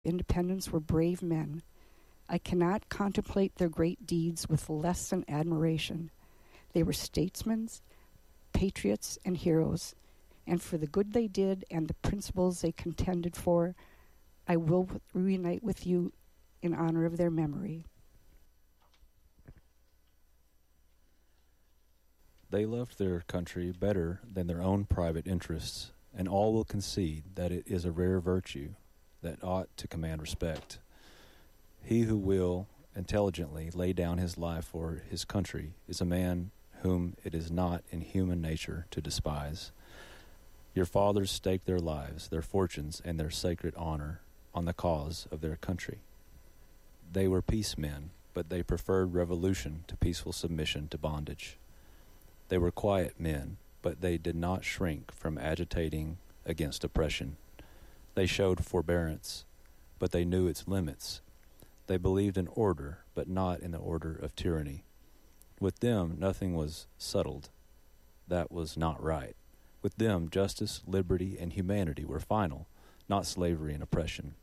independence were brave men. I cannot contemplate their great deeds with less than admiration. They were statesmen, patriots, and heroes, and for the good they did and the principles they contended for, I will reunite with you in honor of their memory. They loved their country better than their own private interests, and all will concede that it is a rare virtue that ought to command respect. He who will intelligently lay down his life for his country is a man whom it is not in human nature to despise. Your fathers staked their lives, their fortunes, and their sacred honor on the cause of their country. They were peace men, but they preferred revolution to peaceful submission to bondage. They were quiet men, but they did not shrink from agitating against oppression. They showed forbearance, but they knew its limits. They believed in order, but not in the order of tyranny. With them, nothing was settled. That was not right. With them, justice, liberty, and humanity were final, not slavery and oppression.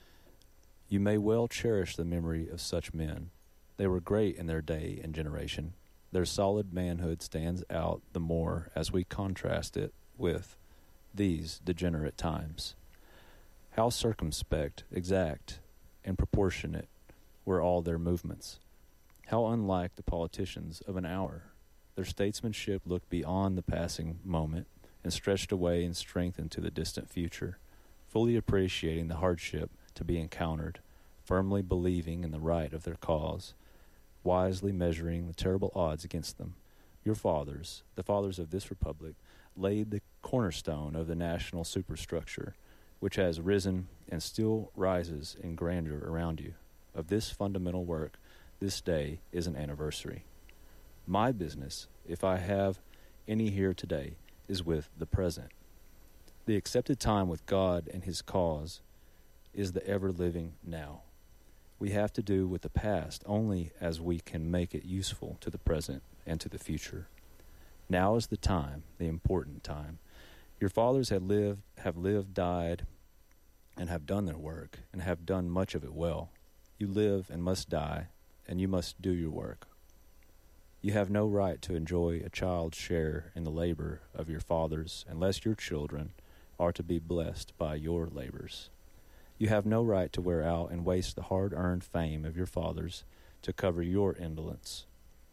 You may well cherish the memory of such men. They were great in their day and generation. Their solid manhood stands out the more as we contrast it with these degenerate times. How circumspect, exact, and proportionate were all their movements. How unlike the politicians of an hour. Their statesmanship looked beyond the passing moment and stretched away in strength into the distant future, fully appreciating the hardship to be encountered, firmly believing in the right of their cause, wisely measuring the terrible odds against them. Your fathers, the fathers of this republic, laid the cornerstone of the national superstructure, which has risen and still rises in grandeur around you. Of this fundamental work, this day is an anniversary. My business, if I have any here today, is with the present. The accepted time with God and his cause is the ever-living now. We have to do with the past only as we can make it useful to the present and to the future. Now is the time, the important time. Your fathers have lived, died, and have done their work, and have done much of it well. You live and must die, and you must do your work. You have no right to enjoy a child's share in the labor of your fathers unless your children are to be blessed by your labors. You have no right to wear out and waste the hard-earned fame of your fathers to cover your indolence.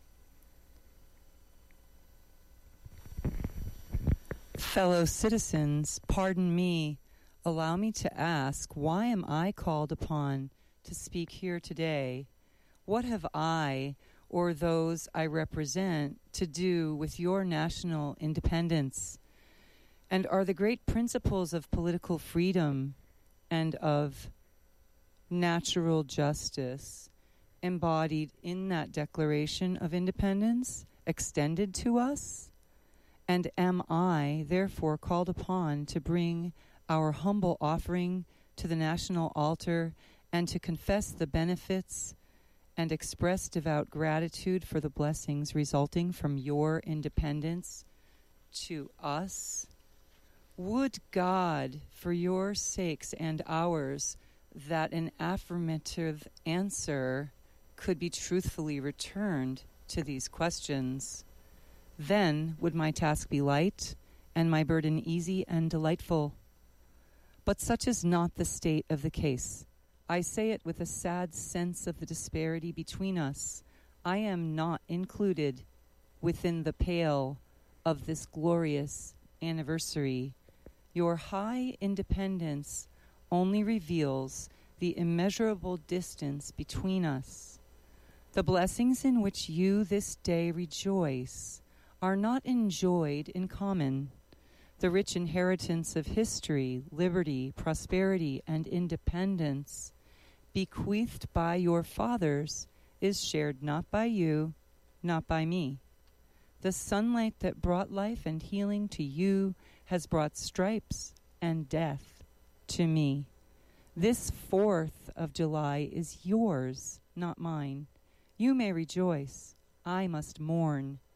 Fellow citizens, pardon me. Allow me to ask, why am I called upon to speak here today? What have I, or those I represent, to do with your national independence? And are the great principles of political freedom and of natural justice embodied in that Declaration of Independence extended to us? And am I, therefore, called upon to bring our humble offering to the national altar and to confess the benefits and express devout gratitude for the blessings resulting from your independence to us? Would God, for your sakes and ours, that an affirmative answer could be truthfully returned to these questions. Then would my task be light and my burden easy and delightful. But such is not the state of the case. I say it with a sad sense of the disparity between us. I am not included within the pale of this glorious anniversary. Your high independence only reveals the immeasurable distance between us. The blessings in which you this day rejoice are not enjoyed in common. The rich inheritance of history, liberty, prosperity, and independence bequeathed by your fathers is shared not by you, not by me. The sunlight that brought life and healing to you has brought stripes and death to me. This 4th of July is yours, not mine. You may rejoice. I must mourn.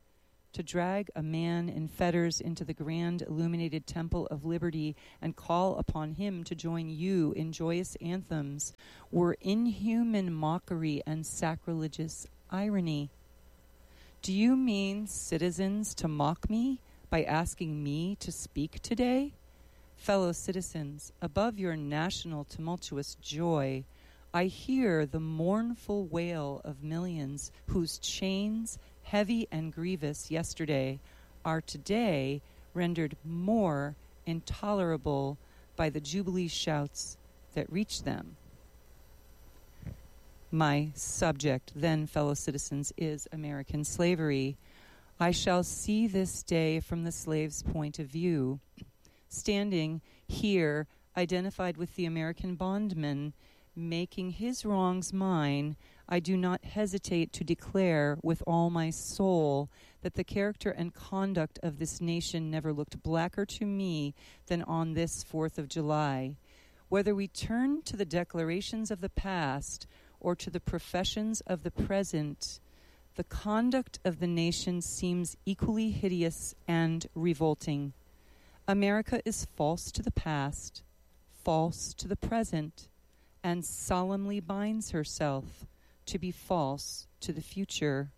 to drag a man in fetters into the grand illuminated temple of liberty and call upon him to join you in joyous anthems were inhuman mockery and sacrilegious irony. Do you mean, citizens, to mock me by asking me to speak today? Fellow citizens, above your national tumultuous joy, I hear the mournful wail of millions whose chains, heavy and grievous yesterday, are today rendered more intolerable by the jubilee shouts that reach them. My subject, then, fellow citizens, is American slavery. I shall see this day from the slave's point of view. Standing here, identified with the American bondman, making his wrongs mine, I do not hesitate to declare with all my soul that the character and conduct of this nation never looked blacker to me than on this 4th of July. Whether we turn to the declarations of the past or to the professions of the present, the conduct of the nation seems equally hideous and revolting. America is false to the past, false to the present, and solemnly binds herself to be false to the future.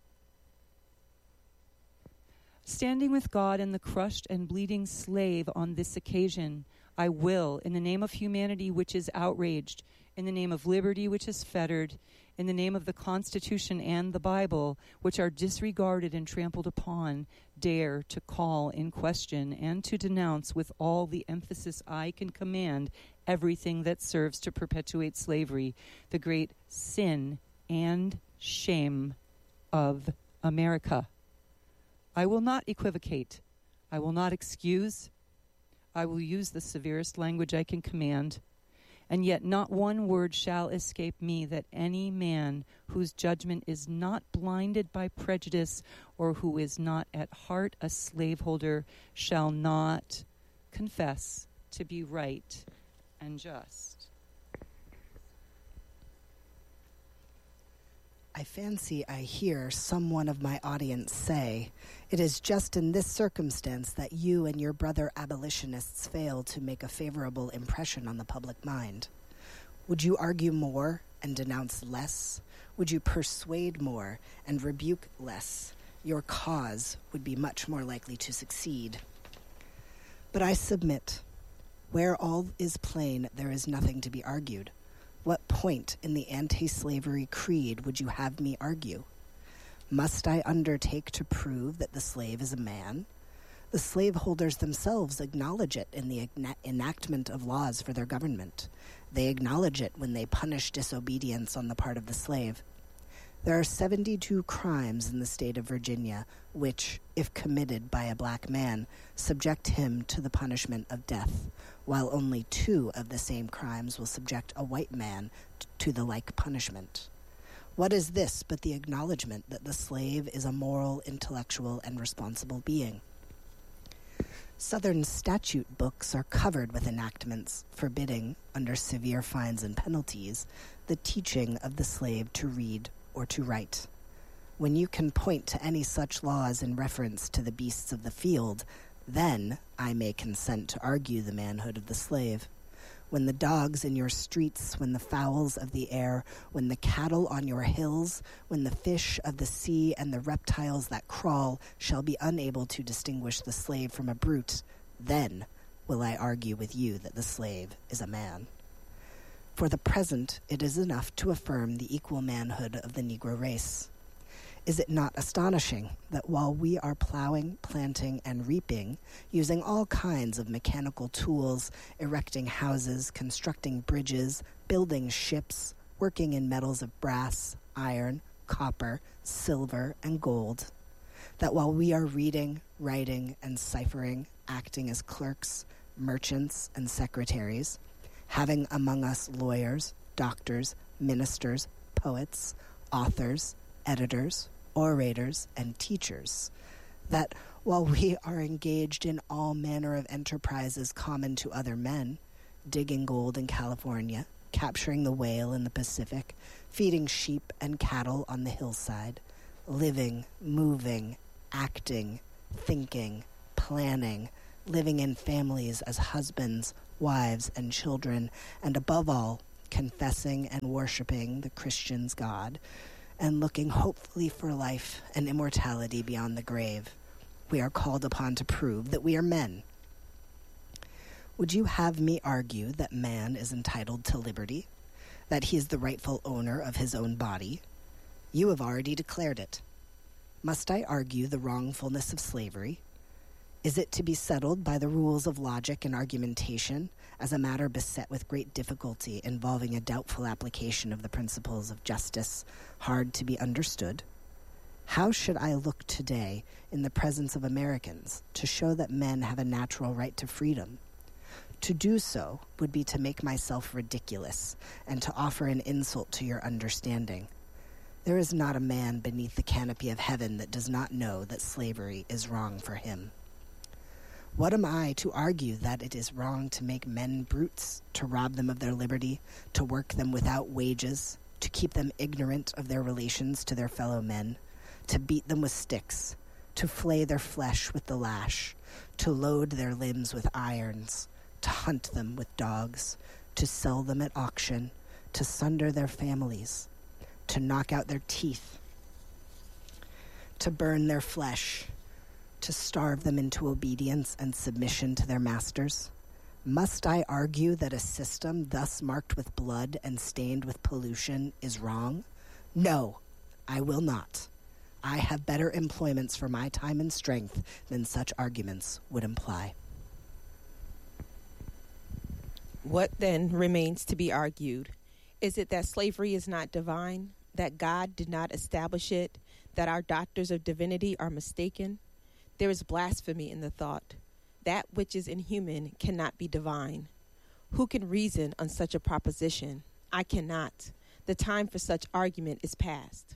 Standing with God and the crushed and bleeding slave on this occasion, I will, in the name of humanity which is outraged, in the name of liberty which is fettered, in the name of the Constitution and the Bible, which are disregarded and trampled upon, dare to call in question and to denounce with all the emphasis I can command everything that serves to perpetuate slavery, the great sin and shame of America. I will not equivocate. I will not excuse. I will use the severest language I can command. And yet not one word shall escape me that any man whose judgment is not blinded by prejudice or who is not at heart a slaveholder shall not confess to be right and just. I fancy I hear someone of my audience say, it is just in this circumstance that you and your brother abolitionists fail to make a favorable impression on the public mind. Would you argue more and denounce less? Would you persuade more and rebuke less? Your cause would be much more likely to succeed. But I submit, where all is plain, there is nothing to be argued. What point in the anti-slavery creed would you have me argue? Must I undertake to prove that the slave is a man? The slaveholders themselves acknowledge it in the enactment of laws for their government. They acknowledge it when they punish disobedience on the part of the slave. There are 72 crimes in the state of Virginia which, if committed by a black man, subject him to the punishment of death, while only 2 of the same crimes will subject a white man to the like punishment. What is this but the acknowledgement that the slave is a moral, intellectual, and responsible being? Southern statute books are covered with enactments forbidding, under severe fines and penalties, the teaching of the slave to read or to write. When you can point to any such laws in reference to the beasts of the field, then I may consent to argue the manhood of the slave. When the dogs in your streets, when the fowls of the air, when the cattle on your hills, when the fish of the sea and the reptiles that crawl shall be unable to distinguish the slave from a brute, then will I argue with you that the slave is a man. For the present, it is enough to affirm the equal manhood of the Negro race. Is it not astonishing that while we are plowing, planting, and reaping, using all kinds of mechanical tools, erecting houses, constructing bridges, building ships, working in metals of brass, iron, copper, silver, and gold, that while we are reading, writing, and ciphering, acting as clerks, merchants, and secretaries, having among us lawyers, doctors, ministers, poets, authors, editors, orators, and teachers, that while we are engaged in all manner of enterprises common to other men, digging gold in California, capturing the whale in the Pacific, feeding sheep and cattle on the hillside, living, moving, acting, thinking, planning, living in families as husbands, wives, and children, and above all, confessing and worshiping the Christian's God, and looking hopefully for life and immortality beyond the grave. We are called upon to prove that we are men. Would you have me argue that man is entitled to liberty, that he is the rightful owner of his own body? You have already declared it. Must I argue the wrongfulness of slavery? Is it to be settled by the rules of logic and argumentation as a matter beset with great difficulty involving a doubtful application of the principles of justice, hard to be understood? How should I look today in the presence of Americans to show that men have a natural right to freedom? To do so would be to make myself ridiculous and to offer an insult to your understanding. There is not a man beneath the canopy of heaven that does not know that slavery is wrong for him. What am I to argue that it is wrong to make men brutes, to rob them of their liberty, to work them without wages, to keep them ignorant of their relations to their fellow men, to beat them with sticks, to flay their flesh with the lash, to load their limbs with irons, to hunt them with dogs, to sell them at auction, to sunder their families, to knock out their teeth, to burn their flesh, to starve them into obedience and submission to their masters? Must I argue that a system thus marked with blood and stained with pollution is wrong? No, I will not. I have better employments for my time and strength than such arguments would imply. What then remains to be argued? Is it that slavery is not divine, that God did not establish it, that our doctors of divinity are mistaken? There is blasphemy in the thought. That which is inhuman cannot be divine. Who can reason on such a proposition? I cannot. The time for such argument is past.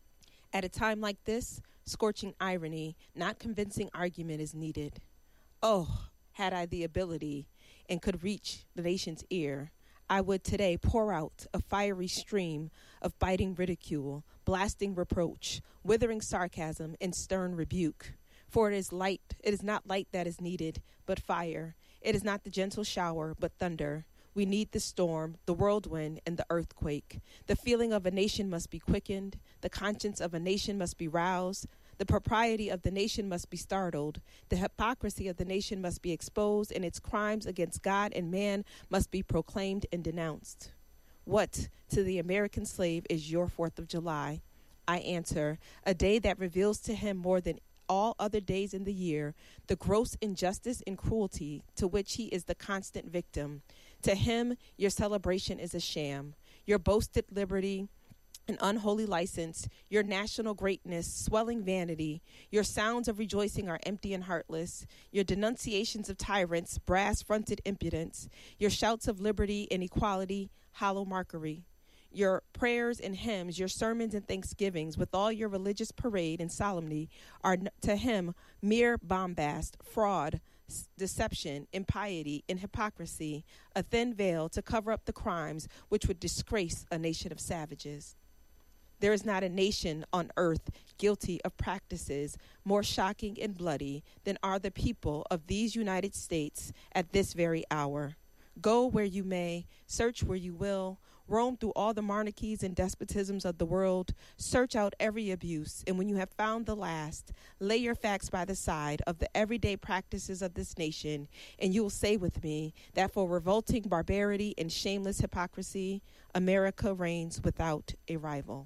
At a time like this, scorching irony, not convincing argument is needed. Oh, had I the ability and could reach the nation's ear, I would today pour out a fiery stream of biting ridicule, blasting reproach, withering sarcasm, and stern rebuke. For it is not light that is needed, but fire. It is not the gentle shower, but thunder. We need the storm, the whirlwind, and the earthquake. The feeling of a nation must be quickened. The conscience of a nation must be roused. The propriety of the nation must be startled. The hypocrisy of the nation must be exposed, and its crimes against God and man must be proclaimed and denounced. What, to the American slave, is your 4th of July? I answer, a day that reveals to him more than all other days in the year the gross injustice and cruelty to which he is the constant victim. To him, your celebration is a sham. Your boasted liberty, an unholy license, your national greatness, swelling vanity, your sounds of rejoicing are empty and heartless, your denunciations of tyrants, brass-fronted impudence, your shouts of liberty and equality, hollow mockery. Your prayers and hymns, your sermons and thanksgivings, with all your religious parade and solemnity, are to him mere bombast, fraud, deception, impiety, and hypocrisy, a thin veil to cover up the crimes which would disgrace a nation of savages. There is not a nation on earth guilty of practices more shocking and bloody than are the people of these United States at this very hour. Go where you may, search where you will, roam through all the monarchies and despotisms of the world, search out every abuse, and when you have found the last, lay your facts by the side of the everyday practices of this nation, and you will say with me that for revolting barbarity and shameless hypocrisy, America reigns without a rival.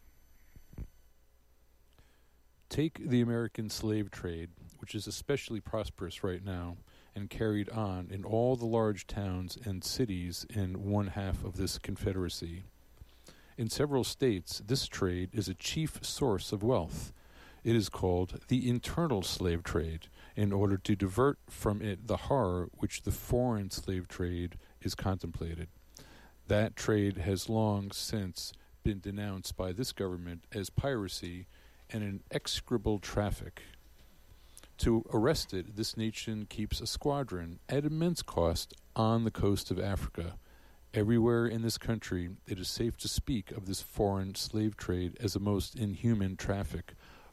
Take the American slave trade, which is especially prosperous right now, and carried on in all the large towns and cities in one half of this Confederacy. In several states, this trade is a chief source of wealth. It is called the internal slave trade, in order to divert from it the horror which the foreign slave trade is contemplated. That trade has long since been denounced by this government as piracy and an execrable traffic. To arrest it, this nation keeps a squadron at immense cost on the coast of Africa. Everywhere in this country, it is safe to speak of this foreign slave trade as a most inhuman traffic,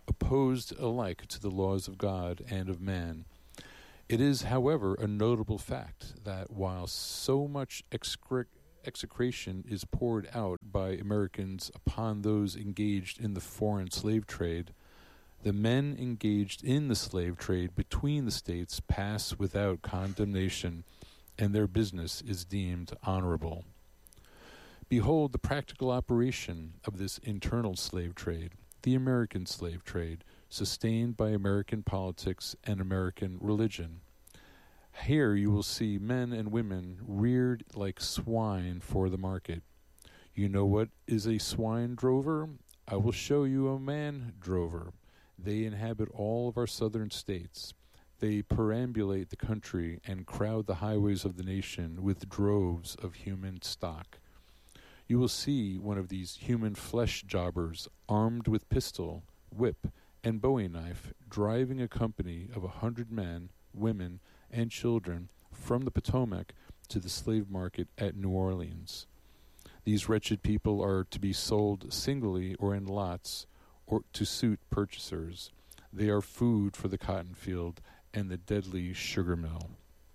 opposed alike to the laws of God and of man. It is, however, a notable fact that while so much execration is poured out by Americans upon those engaged in the foreign slave trade, the men engaged in the slave trade between the states pass without condemnation, and their business is deemed honorable. Behold the practical operation of this internal slave trade, the American slave trade, sustained by American politics and American religion. Here you will see men and women reared like swine for the market. You know what is a swine drover? I will show you a man drover. They inhabit all of our southern states. They perambulate the country and crowd the highways of the nation with droves of human stock. You will see one of these human flesh jobbers armed with pistol, whip, and bowie knife driving a company of 100 men, women, and children from the Potomac to the slave market at New Orleans. These wretched people are to be sold singly or in lots or to suit purchasers. They are food for the cotton field and the deadly sugar mill.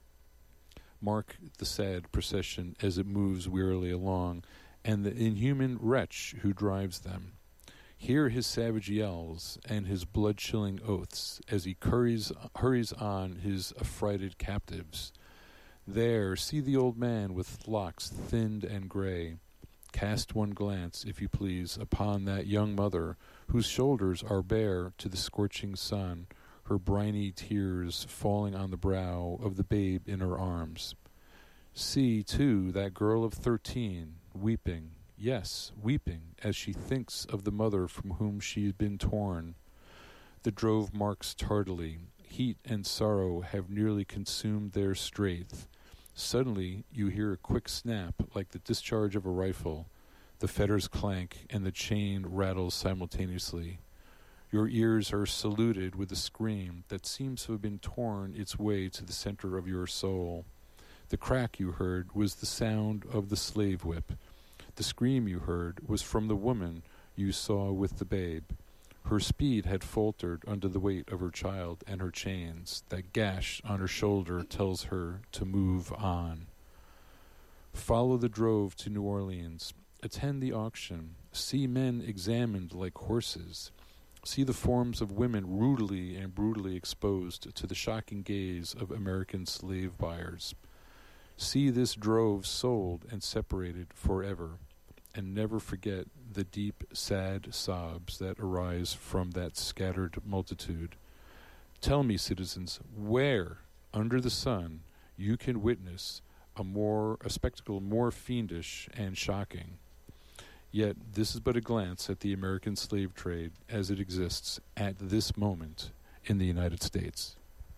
Mark the sad procession as it moves wearily along, and the inhuman wretch who drives them. Hear his savage yells and his blood-chilling oaths as he hurries on his affrighted captives. There, see the old man with locks thinned and gray. Cast one glance, if you please, upon that young mother whose shoulders are bare to the scorching sun, her briny tears falling on the brow of the babe in her arms. See, too, that girl of 13, weeping, yes, weeping, as she thinks of the mother from whom she has been torn. The drove marks tardily. Heat and sorrow have nearly consumed their strength. Suddenly you hear a quick snap like the discharge of a rifle. The fetters clank and the chain rattles simultaneously. Your ears are saluted with a scream that seems to have been torn its way to the center of your soul. The crack you heard was the sound of the slave whip. The scream you heard was from the woman you saw with the babe. Her speed had faltered under the weight of her child and her chains. That gash on her shoulder tells her to move on. Follow the drove to New Orleans. Attend the auction. See men examined like horses. See the forms of women rudely and brutally exposed to the shocking gaze of American slave buyers. See this drove sold and separated forever, and never forget the deep, sad sobs that arise from that scattered multitude. Tell me, citizens, where, under the sun, you can witness a spectacle more fiendish and shocking. Yet this is but a glance at the American slave trade as it exists at this moment in the United States.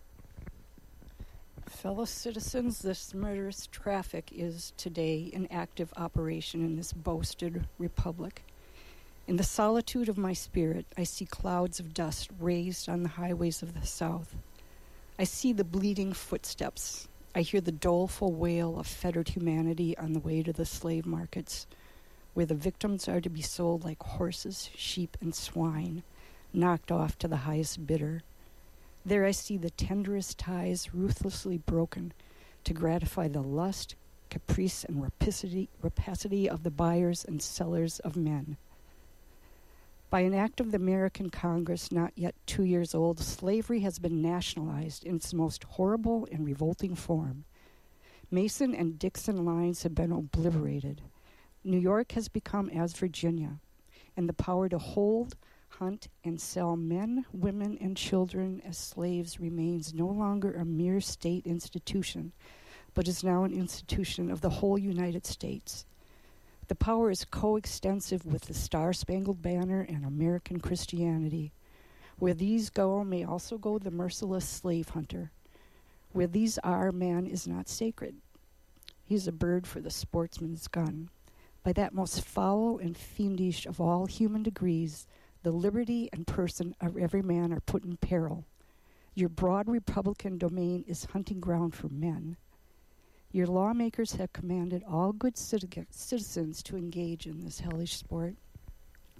Fellow citizens, this murderous traffic is today an active operation in this boasted republic. In the solitude of my spirit, I see clouds of dust raised on the highways of the South. I see the bleeding footsteps. I hear the doleful wail of fettered humanity on the way to the slave markets, where the victims are to be sold like horses, sheep, and swine, knocked off to the highest bidder. There I see the tenderest ties ruthlessly broken to gratify the lust, caprice, and rapacity of the buyers and sellers of men. By an act of the American Congress not yet 2 years old, slavery has been nationalized in its most horrible and revolting form. Mason and Dixon lines have been obliterated. New York has become as Virginia, and the power to hold, hunt, and sell men, women, and children as slaves remains no longer a mere state institution, but is now an institution of the whole United States. The power is coextensive with the Star-Spangled Banner and American Christianity. Where these go may also go the merciless slave hunter. Where these are, man is not sacred. He is a bird for the sportsman's gun. By that most foul and fiendish of all human degrees, the liberty and person of every man are put in peril. Your broad republican domain is hunting ground for men. Your lawmakers have commanded all good citizens to engage in this hellish sport.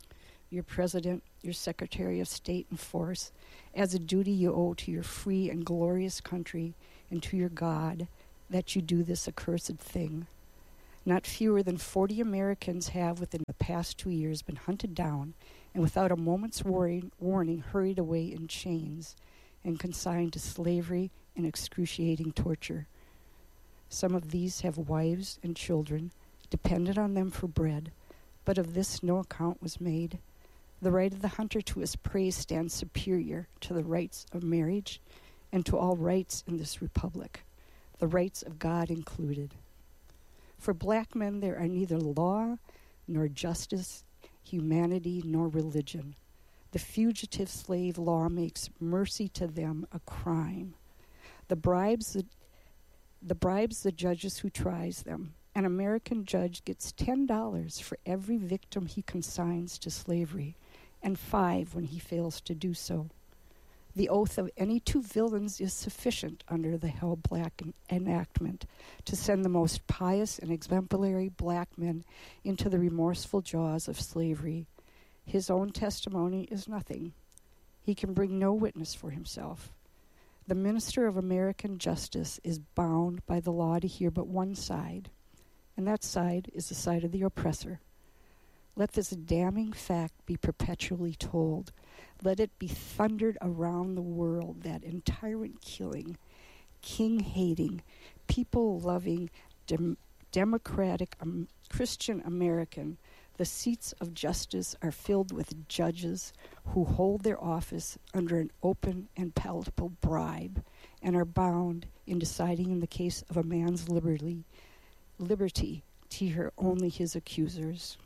your president, your secretary of state and force, as a duty you owe to your free and glorious country and to your God, that you do this accursed thing. Not fewer than 40 Americans have within the past 2 years been hunted down and without a moment's warning hurried away in chains and consigned to slavery and excruciating torture. Some of these have wives and children, dependent on them for bread, but of this no account was made. The right of the hunter to his prey stands superior to the rights of marriage and to all rights in this republic, the rights of God included. For black men there are neither law nor justice, humanity nor religion. The fugitive slave law makes mercy to them a crime. The bribes the judges who tries them. An American judge gets $10 for every victim he consigns to slavery, and $5 when he fails to do so. The oath of any two villains is sufficient under the Hell Black enactment to send the most pious and exemplary black men into the remorseful jaws of slavery. His own testimony is nothing. He can bring no witness for himself. The minister of American justice is bound by the law to hear but one side, and that side is the side of the oppressor. Let this damning fact be perpetually told. Let it be thundered around the world that in tyrant-killing, king-hating, people-loving, democratic Christian American, the seats of justice are filled with judges who hold their office under an open and palatable bribe and are bound in deciding in the case of a man's liberty to hear only his accusers.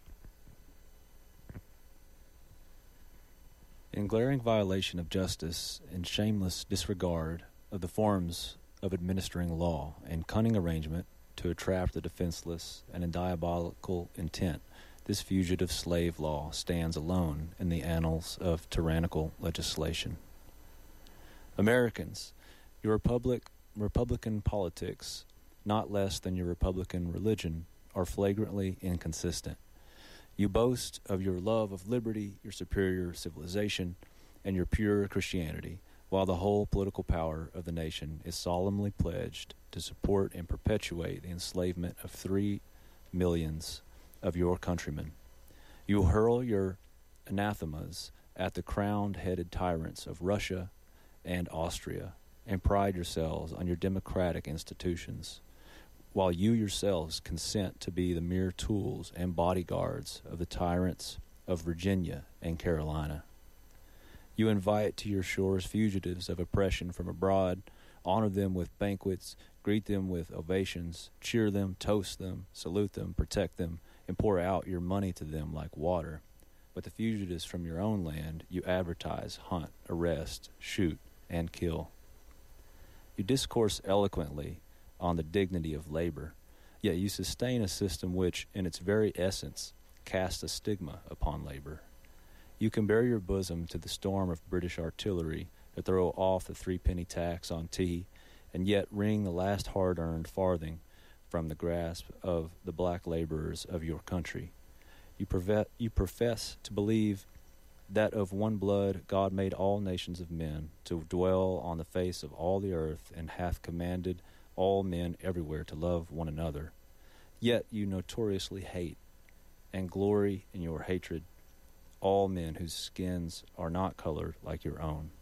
In glaring violation of justice and shameless disregard of the forms of administering law and cunning arrangement to entrap the defenseless and in diabolical intent, this fugitive slave law stands alone in the annals of tyrannical legislation. Americans, your Republican politics, not less than your Republican religion, are flagrantly inconsistent. You boast of your love of liberty, your superior civilization, and your pure Christianity, while the whole political power of the nation is solemnly pledged to support and perpetuate the enslavement of 3 millions of your countrymen. You hurl your anathemas at the crowned-headed tyrants of Russia and Austria, and pride yourselves on your democratic institutions, while you yourselves consent to be the mere tools and bodyguards of the tyrants of Virginia and Carolina. You invite to your shores fugitives of oppression from abroad, honor them with banquets, greet them with ovations, cheer them, toast them, salute them, protect them, and pour out your money to them like water. But the fugitives from your own land you advertise, hunt, arrest, shoot, and kill. You discourse eloquently on the dignity of labor, yet you sustain a system which, in its very essence, casts a stigma upon labor. You can bare your bosom to the storm of British artillery to throw off the 3-penny tax on tea, and yet wring the last hard-earned farthing from the grasp of the black laborers of your country. You profess to believe that of one blood God made all nations of men to dwell on the face of all the earth, and hath commanded all men everywhere to love one another. Yet you notoriously hate and glory in your hatred all men whose skins are not colored like your own.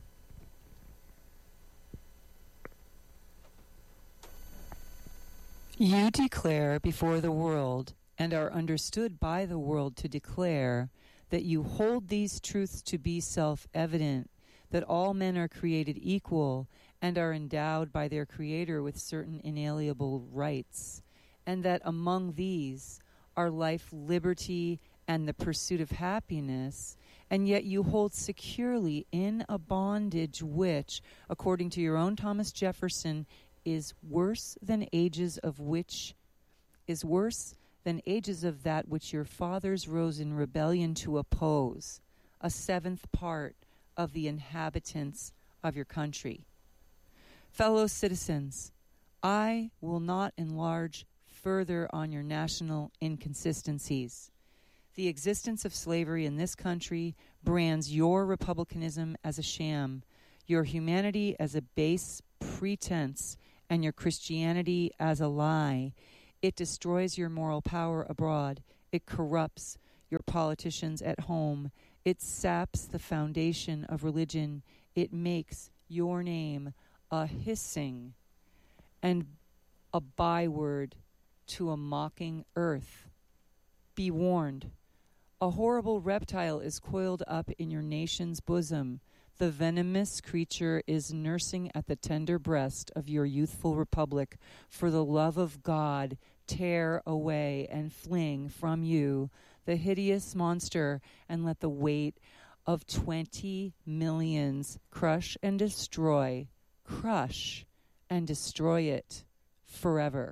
You declare before the world, and are understood by the world to declare, that you hold these truths to be self-evident, that all men are created equal and are endowed by their Creator with certain inalienable rights, and that among these are life, liberty, and the pursuit of happiness, and yet you hold securely in a bondage which, according to your own Thomas Jefferson, is worse than ages of that which your fathers rose in rebellion to oppose, a 7th part of the inhabitants of your country. Fellow citizens, I will not enlarge further on your national inconsistencies. The existence of slavery in this country brands your republicanism as a sham, your humanity as a base pretense, and your Christianity as a lie. It destroys your moral power abroad. It corrupts your politicians at home. It saps the foundation of religion. It makes your name a hissing and a byword to a mocking earth. Be warned. A horrible reptile is coiled up in your nation's bosom. The venomous creature is nursing at the tender breast of your youthful republic. For the love of God, tear away and fling from you the hideous monster, and let the weight of 20 millions crush and destroy it forever.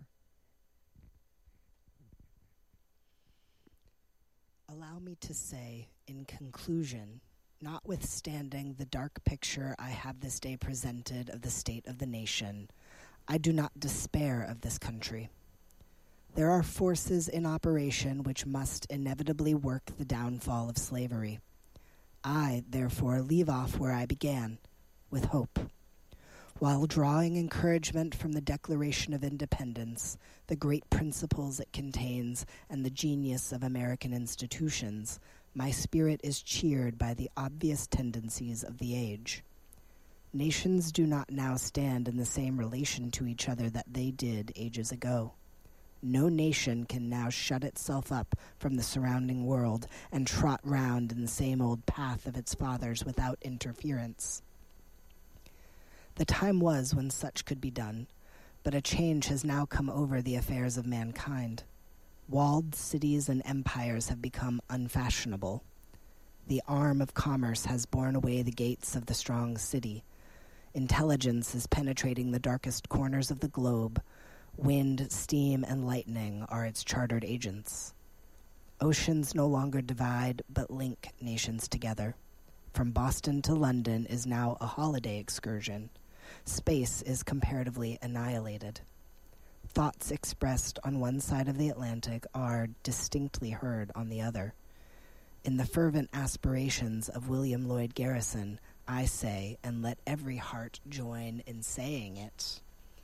Allow me to say, in conclusion, notwithstanding the dark picture I have this day presented of the state of the nation, I do not despair of this country. There are forces in operation which must inevitably work the downfall of slavery. I, therefore, leave off where I began, with hope. While drawing encouragement from the Declaration of Independence, the great principles it contains, and the genius of American institutions, my spirit is cheered by the obvious tendencies of the age. Nations do not now stand in the same relation to each other that they did ages ago. No nation can now shut itself up from the surrounding world and trot round in the same old path of its fathers without interference. The time was when such could be done, but a change has now come over the affairs of mankind. Walled cities and empires have become unfashionable. The arm of commerce has borne away the gates of the strong city. Intelligence is penetrating the darkest corners of the globe. Wind, steam, and lightning are its chartered agents. Oceans no longer divide, but link nations together. From Boston to London is now a holiday excursion. Space is comparatively annihilated. Thoughts expressed on one side of the Atlantic are distinctly heard on the other. In the fervent aspirations of William Lloyd Garrison, I say, and let every heart join in saying it,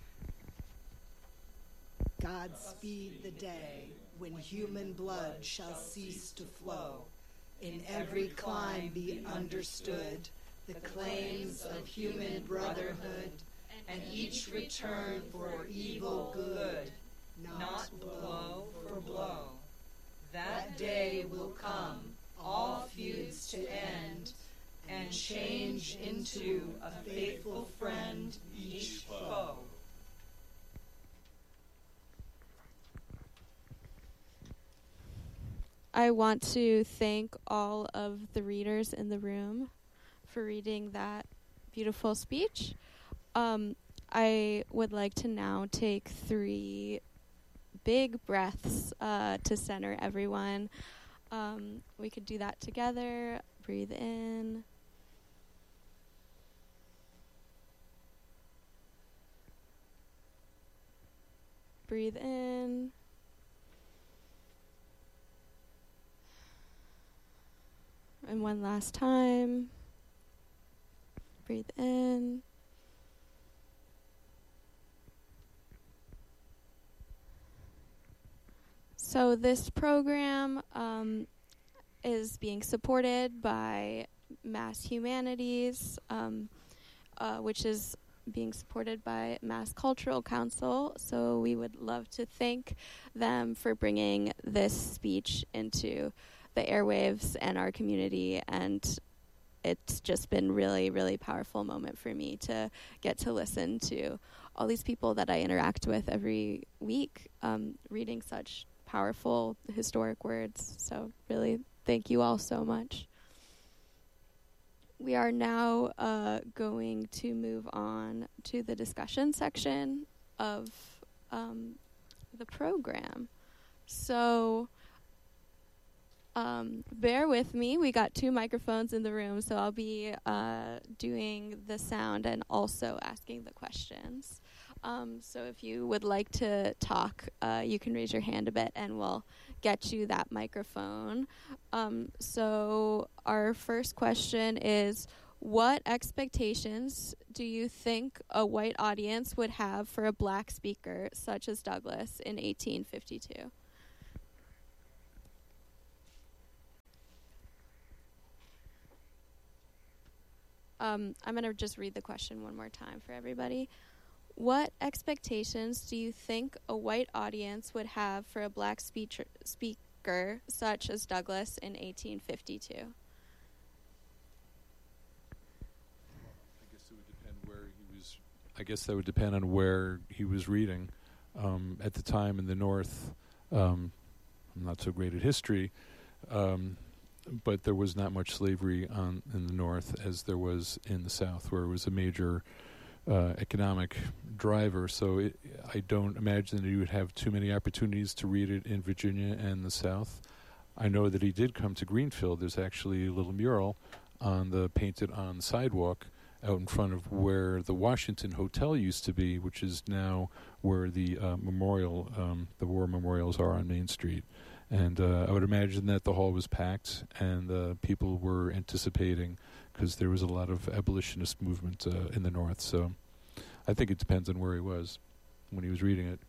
God speed the day when human blood shall cease to flow. In every clime be understood the claims of human brotherhood, and each return for evil good, not blow for blow. That day will come, all feuds to end, and change into a faithful friend each foe. I want to thank all of the readers in the room for reading that beautiful speech. I would like to now take 3 big breaths to center everyone. We could do that together. Breathe in. Breathe in. And one last time. Breathe in. So this program is being supported by Mass Humanities, which is being supported by Mass Cultural Council. So we would love to thank them for bringing this speech into the airwaves and our community, and it's just been really, really powerful moment for me to get to listen to all these people that I interact with every week, reading such powerful historic words. So really, thank you all so much. We are now going to move on to the discussion section of the program. So bear with me. We got 2 microphones in the room, so I'll be doing the sound and also asking the questions. So if you would like to talk, you can raise your hand a bit and we'll get you that microphone. So our first question is, what expectations do you think a white audience would have for a black speaker such as Douglass in 1852? I'm going to just read the question one more time for everybody. What expectations do you think a white audience would have for a black speaker such as Douglass in 1852? I guess that would depend on where he was reading. At the time in the North, I'm not so great at history, but there was not much slavery in the North as there was in the South, where it was a major economic driver. So I don't imagine that he would have too many opportunities to read it in Virginia and the South. I know that he did come to Greenfield. There's actually a little mural painted on the sidewalk out in front of where the Washington Hotel used to be, which is now where the the war memorials are on Main Street. And I would imagine that the hall was packed and people were anticipating, because there was a lot of abolitionist movement in the North. So I think it depends on where he was when he was reading it.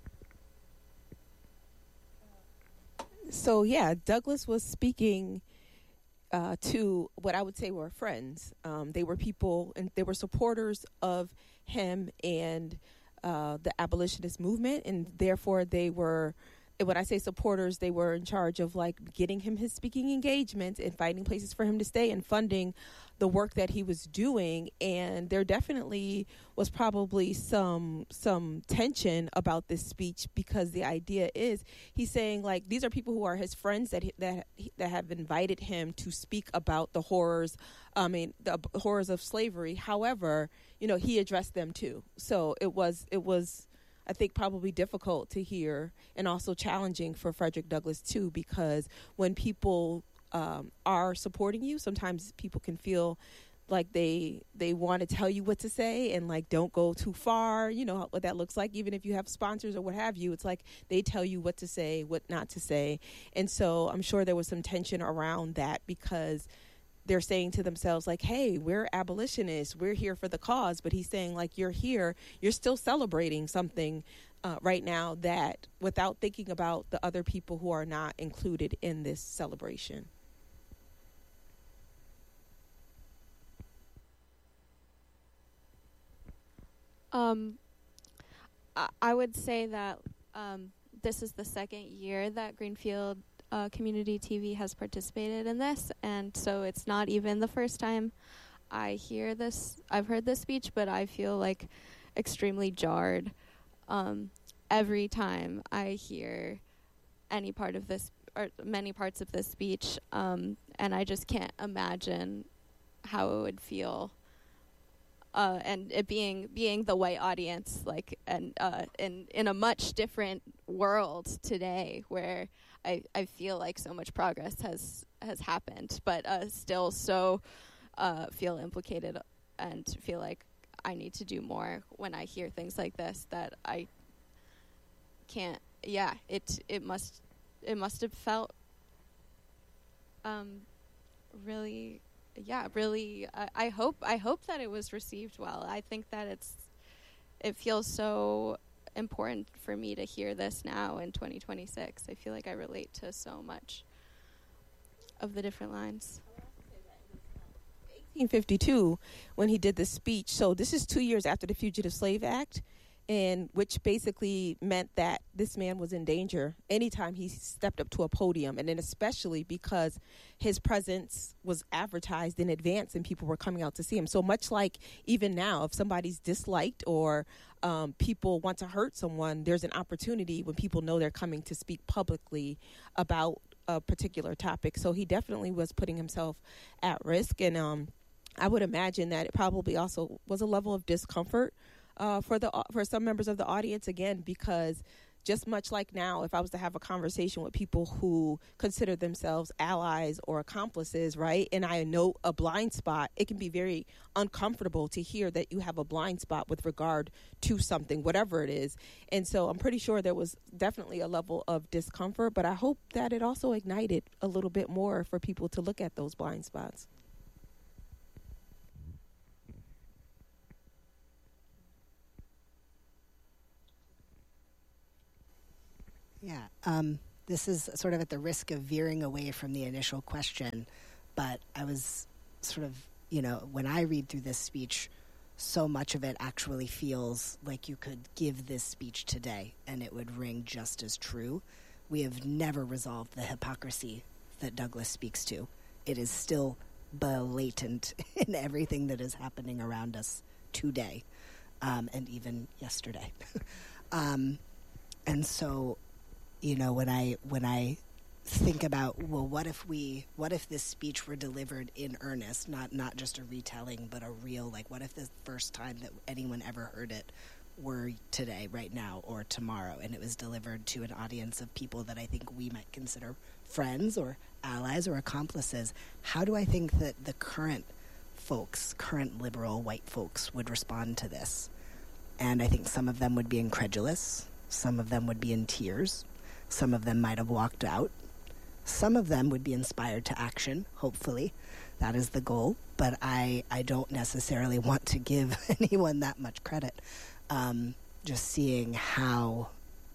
So, yeah, Douglass was speaking to what I would say were friends. They were people, and they were supporters of him and the abolitionist movement, and therefore they were, when I say supporters, they were in charge of like getting him his speaking engagements and finding places for him to stay and funding the work that he was doing. And there definitely was probably some tension about this speech, because the idea is he's saying like these are people who are his friends that have invited him to speak about the horrors, the horrors of slavery. However, he addressed them too. So it was I think probably difficult to hear, and also challenging for Frederick Douglass too, because when people are supporting you, sometimes people can feel like they want to tell you what to say and like don't go too far. You know what that looks like. Even if you have sponsors or what have you, it's like they tell you what to say, what not to say. And so I'm sure there was some tension around that, because they're saying to themselves like, hey, we're abolitionists, we're here for the cause. But he's saying like, you're here, you're still celebrating something right now, that without thinking about the other people who are not included in this celebration. I would say that this is the second year that Greenfield Community TV has participated in this, and so it's not even the first time I've heard this speech, but I feel like extremely jarred every time I hear any part of this or many parts of this speech, and I just can't imagine how it would feel. And it being the white audience, like, and in a much different world today, where I feel like so much progress has happened, but still so feel implicated and feel like I need to do more when I hear things like this, that I can't. Yeah, it must have felt really. Yeah, really. I hope that it was received well. I think that it feels so important for me to hear this now in 2026. I feel like I relate to so much of the different lines. 1852, when he did this speech. So this is 2 years after the Fugitive Slave Act, and which basically meant that this man was in danger anytime he stepped up to a podium, and then especially because his presence was advertised in advance and people were coming out to see him. So much like even now, if somebody's disliked or people want to hurt someone, there's an opportunity when people know they're coming to speak publicly about a particular topic. So he definitely was putting himself at risk, and I would imagine that it probably also was a level of discomfort for some members of the audience, again, because Just much like now, if I was to have a conversation with people who consider themselves allies or accomplices, right, and I know a blind spot, it can be very uncomfortable to hear that you have a blind spot with regard to something, whatever it is. And so I'm pretty sure there was definitely a level of discomfort, but I hope that it also ignited a little bit more for people to look at those blind spots. Yeah, this is sort of at the risk of veering away from the initial question, but I was sort of, when I read through this speech, so much of it actually feels like you could give this speech today and it would ring just as true. We have never resolved the hypocrisy that Douglass speaks to. It is still blatant in everything that is happening around us today, and even yesterday. And so, when I think about, well, what if this speech were delivered in earnest, not just a retelling, but a real, what if the first time that anyone ever heard it were today, right now, or tomorrow, and it was delivered to an audience of people that I think we might consider friends or allies or accomplices? How do I think that the current liberal white folks would respond to this? And I think some of them would be incredulous. Some of them would be in tears. Some of them might have walked out. Some of them would be inspired to action, hopefully. That is the goal. But I don't necessarily want to give anyone that much credit. Just seeing how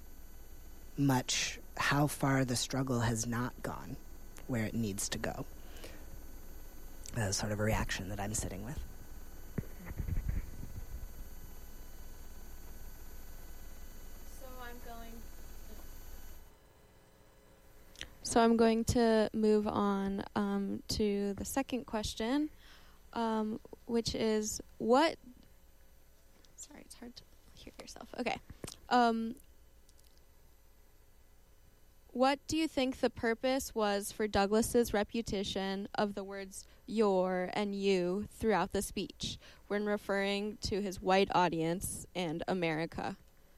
far the struggle has not gone where it needs to go. That's sort of a reaction that I'm sitting with. So I'm going to move on to the second question, which is what... Sorry, it's hard to hear yourself. Okay. What do you think the purpose was for Douglass's repetition of the words your and you throughout the speech when referring to his white audience and America?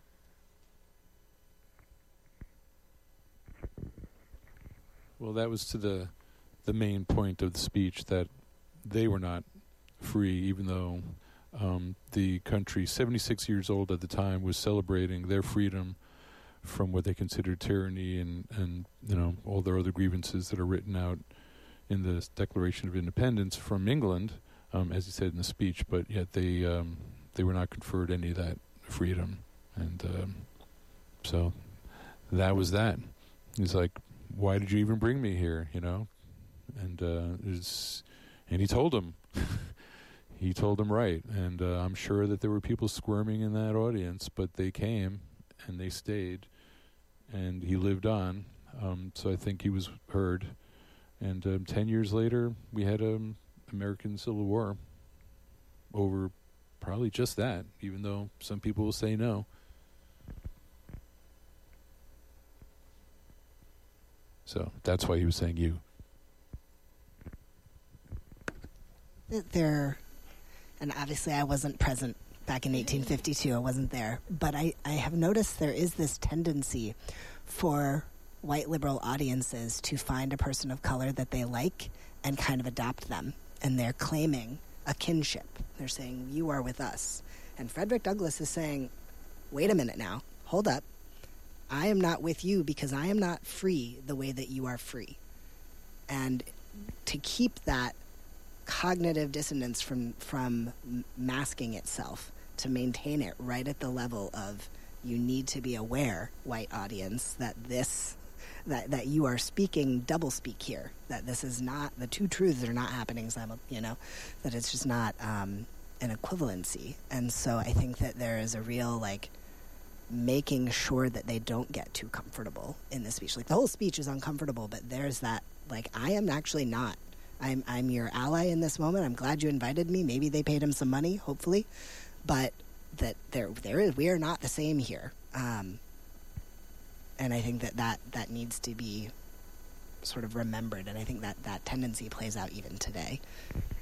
Well, that was to the main point of the speech, that they were not free, even though the country, 76 years old at the time, was celebrating their freedom from what they considered tyranny and all their other grievances that are written out in the Declaration of Independence from England, as he said in the speech. But yet they were not conferred any of that freedom, and so that was that. He's like, why did you even bring me here, And he told them. He told them right. And I'm sure that there were people squirming in that audience, but they came and they stayed. And he lived on. So I think he was heard. And 10 years later, we had an American Civil War over probably just that, even though some people will say no. So that's why he was saying you. And obviously I wasn't present back in 1852. I wasn't there. But I have noticed there is this tendency for white liberal audiences to find a person of color that they like and kind of adopt them. And they're claiming a kinship. They're saying, you are with us. And Frederick Douglass is saying, wait a minute now. Hold up. I am not with you because I am not free the way that you are free. And to keep that cognitive dissonance from masking itself, to maintain it right at the level of, you need to be aware, white audience, that that you are speaking doublespeak here, that this is not, the two truths are not happening that it's just not an equivalency. And so I think that there is a real making sure that they don't get too comfortable in the speech. The whole speech is uncomfortable, but there's that, I am actually not. I'm your ally in this moment. I'm glad you invited me. Maybe they paid him some money, hopefully. But that we are not the same here. And I think that needs to be sort of remembered. And I think that tendency plays out even today.